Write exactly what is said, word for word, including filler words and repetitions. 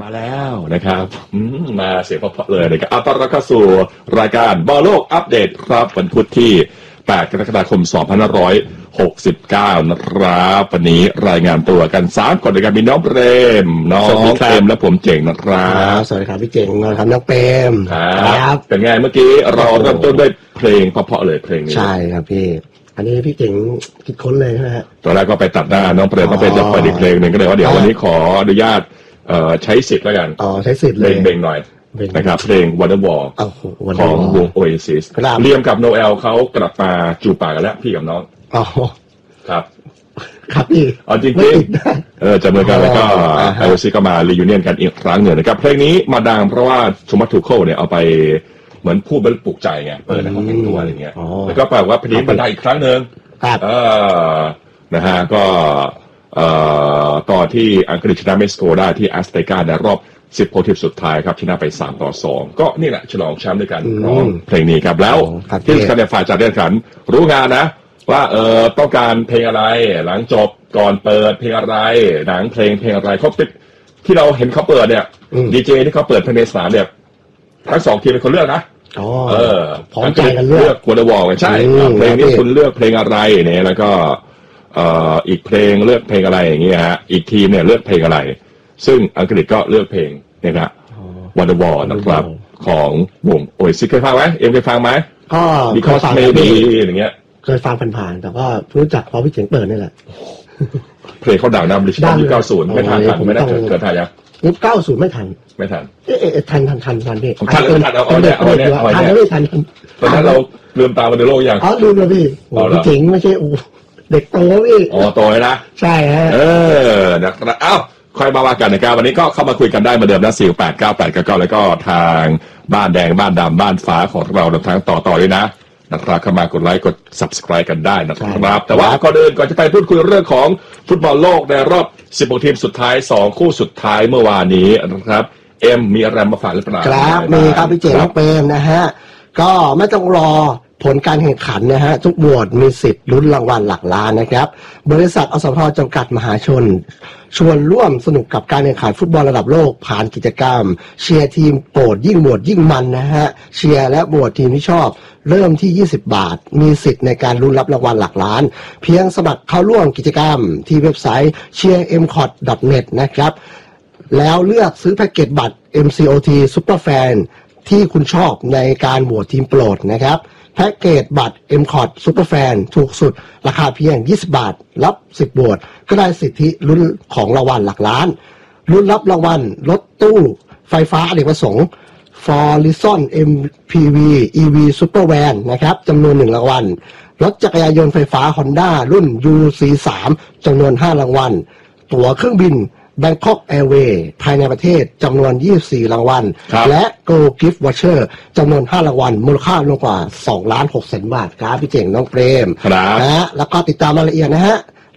มาแล้วนะครับมาเสียงเพราะๆเลยนะครับเอาต้อนรับเข้าสู่รายการบอลโลกอัปเดตครับวันพุธที่แปดกรกฎาคมสองพันห้าร้อยหกสิบเก้านะครับวันนี้รายงานตัวกันสามคนด้วยกันมีน้องเปรมน้องเปรมและผมเจ๋งนะครับสวัสดีครับพี่เจ๋งนะครับน้องเปรมครับเป็นไงเมื่อกี้เราเริ่มต้นด้วยเพลงเพราะๆเลยเพลงนี้ใช่ครับพี่อันนี้พี่เจ๋งคิดค้นเลยนะฮะตอนแรกก็ไปตัดหน้าน้องเปรมก็เป็นจะเปิดอีกเพลงหนึ่งก็เลยว่าเดี๋ยววันนี้ขออนุญาตใช้สิทธิ์แล้วกันอ๋อใช้สิทธิ์เลยเบ่งหน่อยนะครับเพลง Wonderwall ของวง Oasis เรียมกับโนเอลเขากลับมาจูบปากกันแล้วพี่กับน้องอ๋อครับครับพี่อ๋อจริงๆเออจับมือกันแล้วก็ Oasis ก็มารียูเนียนกันอีกครั้งหนึ่งนะครับเพลงนี้มาดังเพราะว่าโทมัสทูเคิลเนี่ยเอาไปเหมือนพูดเป็นปลุกใจไงเปิดในห้องแต่งตัวอะไรเงี้ยแล้วก็แปลว่าเพลงนี้มาดังอีกครั้งหนึ่งเออนะฮะก็เอ่อตอนที่อังกฤษชนะเม็กซิโกได้ที่แอสเตกาในรอบสิบโปรทีมสุดท้ายครับชนะไปสามต่อสองก็นี่แหละฉลองแชมป์ด้วยกันร้องเพลงนี้ครับแล้วที่สำคัญในฝ่ายจัดการแข่งขันรู้งานนะว่าเออต้องการเพลงอะไรหลังจบก่อนเปิดเพลงอะไรหนังเพลงเพลงอะไรเขาติดที่เราเห็นเขาเปิดเนี่ยดีเจที่เขาเปิดเพลงในสนามเนี่ยทั้งสองทีมเป็นคนเลือกนะเออพร้อมใจกันเลือกควอเตอร์วอลใช่เพลงนี้คุณเลือกเพลงอะไรเนี่ยแล้วก็เอ่ออีกเพลงเลือกเพลงอะไรอย่างเงี้ยฮะอีกทีมเนี่ยเลือกเพลงอะไรซึ่งอังกฤษก็เลือกเพลงเนี่ยนะวันเดอร์วอลนะครับของวงโอเอซิสเคยฟังไหมเอ็มเคยฟังไหมก็ because maybe อย่างเงี้ยเคยฟังผ่านๆแต่ก็รู้จักเพราะพี่เจ๋งเปิดนี่แหละเพลงเขาดังนะบริษัทยุคเก้าสิบไม่ทันทันไม่ได้เกิดทันยังยุคเก้าสิบไม่ทันไม่ทันเอ๊ะทันทันทันทันพี่ทันทันเอาเอาเนี่ยเอาเนี่ยเอาเนี่ยทันไม่ทันตอนนั้นเราลืมตามาในโลกยังอ๋อลืมแล้วพี่พี่เจ๋งไม่ใช่เด็กโตพี่อ๋อโตแล้วนะใช่ฮะเออนะครับเอ้าค่อยมาว่ากันนะครับวันนี้ก็เข้ามาคุยกันได้เหมือนเดิมนะสี่ แปด เก้า แปด เก้า เก้าแล้วก็ทางบ้านแดงบ้านดำบ้านฟ้าของเราทั้งต่อต่อด้วยนะนะครับเข้ามากดไลค์กด Subscribe กันได้นะครับแต่ว่าก่อนอื่นก่อนจะไปพูดคุยเรื่องของฟุตบอลโลกในรอบสิบหกทีมสุดท้ายสองคู่สุดท้ายเมื่อวานนี้นะครับเอ็มมีอะไรมาฝากหรือเปล่าครับมีครับพี่เจ๋งเปรมนะฮะก็ไม่ต้องรอผลการแข่งขันนะฮะทุกหมวดมีสิทธิ์ลุ้นรางวัลหลักล้านนะครับบริษัทอสพจำกัดมหาชนชวนร่วมสนุกกับการแข่งขันฟุตบอลระดับโลกผ่านกิจกรรมเชียร์ทีมโปรดยิ่งโหวตยิ่งมันนะฮะเชียร์และโหวตทีมที่ชอบเริ่มที่ยี่สิบบาทมีสิทธิ์ในการลุ้นรับรางวัลหลักล้านเพียงสมัครเข้าร่วมกิจกรรมที่เว็บไซต์ เชียร์ เอ็ม คอท ดอท เน็ต นะครับแล้วเลือกซื้อแพ็กเกจบัตร เอ็ม ซี โอ ที Superfan ที่คุณชอบในการโหวตทีมโปรดนะครับแพ็กเกจบัตร เอ็ม คอท Superfan ถูกสุดราคาเพียงยี่สิบบาทรับสิบโหวตก็ได้สิทธิลุ้นของรางวัลหลักล้านลุ้นรับรางวัลรถตู้ไฟฟ้าอเนกประสงค์ Forizon เอ็ม พี วี อี วี Supervan นะครับจำนวนหนึ่งรางวัลรถจักรยานยนต์ไฟฟ้า Honda รุ่น ยู ซี สาม จำนวนห้ารางวัลตั๋วเครื่องบิน Bangkok Airways ภายในประเทศจำนวนยี่สิบสี่รางวัลและ Go Gift Voucher จำนวนห้ารางวัลมูลค่ารวมกว่าสองล้านหกแสนบาทครับพี่เจ๋งน้องเปรมนะฮะแล้วก็ติดตามรายละเอียดนะฮะ